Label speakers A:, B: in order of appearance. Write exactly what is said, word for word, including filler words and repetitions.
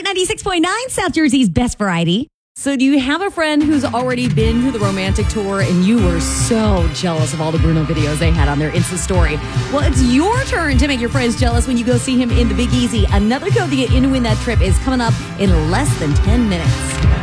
A: ninety-six point nine, South Jersey's best variety.
B: So do you have a friend who's already been to the romantic tour and you were so jealous of all the Bruno videos they had on their Insta story? Well, it's your turn to make your friends jealous when you go see him in the Big Easy. Another code to get in to win that trip is coming up in less than ten minutes.